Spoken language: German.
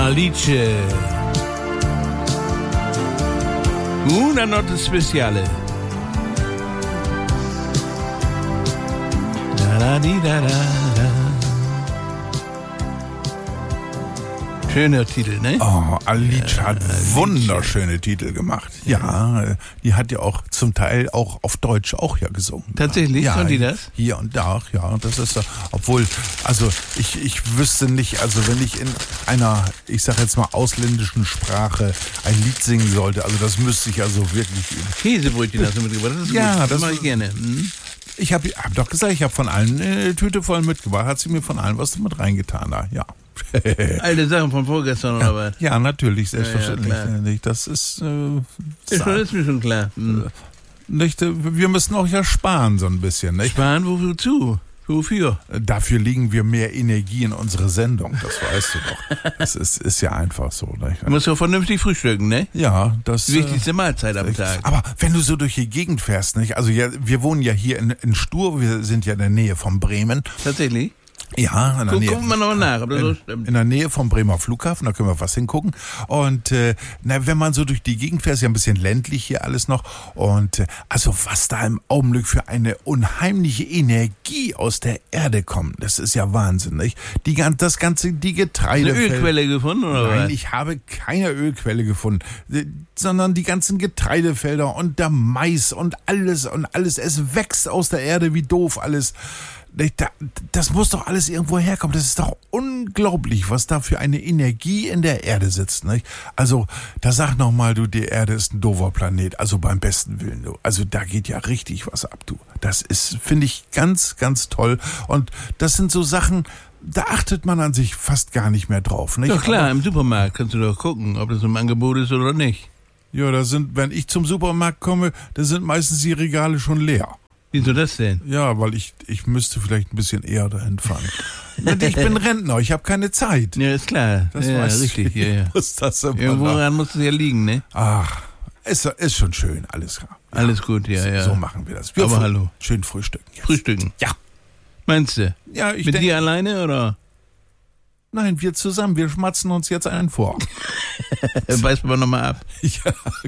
Alice. Una notte speciale. Da da di da da da. Schöner Titel, ne? Oh, Alice hat wunderschöne Titel gemacht. Ja, die hat ja auch zum Teil auch auf Deutsch auch ja gesungen. Tatsächlich? Ja, Kann die das? Hier und da, ja, das ist obwohl, also ich wüsste nicht, also wenn ich in einer, ich sag jetzt mal ausländischen Sprache ein Lied singen sollte, also das müsste ich also wirklich üben. Käsebrötchen hast du mitgebracht, das ist Ja, gut. das mache ich gerne. Ich hab doch gesagt, ich habe von allen eine Tüte voll mitgebracht, hat sie mir von allen was mit reingetan da, ja. Alte Sachen von vorgestern oder was? Ja, natürlich, selbstverständlich. Ja, das ist, Das ist mir schon klar. nicht, wir müssen auch ja sparen so ein bisschen. Nicht? Sparen, wozu? Wofür? Dafür legen wir mehr Energie in unsere Sendung, das weißt du doch. Das ist ja einfach so. Nicht? Du musst ja vernünftig frühstücken, ne? Ja, das... Die wichtigste Mahlzeit am Tag. Aber wenn du so durch die Gegend fährst, nicht? Also ja, wir wohnen ja hier in Stur, wir sind ja in der Nähe von Bremen. Tatsächlich? Ja, in der Nähe. Gucken wir nochmal nach, ob das so stimmt. In der Nähe vom Bremer Flughafen, da können wir fast hingucken. Und wenn man so durch die Gegend fährt, ist ja ein bisschen ländlich hier alles noch. Und also was da im Augenblick für eine unheimliche Energie aus der Erde kommt, das ist ja Wahnsinn, nicht? Die Getreide. Eine Ölquelle gefunden, oder was? Nein, ich habe keine Ölquelle gefunden, sondern die ganzen Getreidefelder und der Mais und alles. Es wächst aus der Erde wie doof alles. Das muss doch alles irgendwo herkommen. Das ist doch unglaublich, was da für eine Energie in der Erde sitzt. Nicht? Also, da sag noch mal, du, die Erde ist ein doofer Planet. Also beim besten Willen, du. Also da geht ja richtig was ab, du. Das ist, finde ich, ganz, ganz toll. Und das sind so Sachen, da achtet man an sich fast gar nicht mehr drauf. Nicht? Doch klar, im Supermarkt kannst du doch gucken, ob das im Angebot ist oder nicht. Ja, wenn ich zum Supermarkt komme, da sind meistens die Regale schon leer. Wieso das denn? Ja, weil ich müsste vielleicht ein bisschen eher dahin fahren. Ich bin Rentner, ich habe keine Zeit. Ja, ist klar. Das ja, weiß richtig. ich. Ja. Was das immer Irgendworan muss es ja liegen, ne? Ach, ist schon schön, alles klar. Ja, alles gut, ja. So machen wir das. Aber hallo. Schön frühstücken jetzt. Frühstücken? Ja. Meinst du? Ja, ich Mit denke... dir alleine, oder? Nein, wir zusammen, wir schmatzen uns jetzt einen vor. Beißt mal nochmal ab. Ja,